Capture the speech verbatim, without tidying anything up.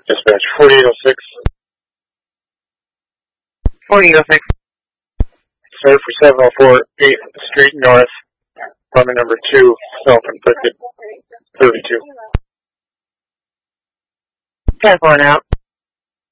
Dispatch forty-eight oh six. forty-eight oh six. Sorry for seven oh four eighth Street North, apartment number two, self-inflicted, thirty-two. ten four now.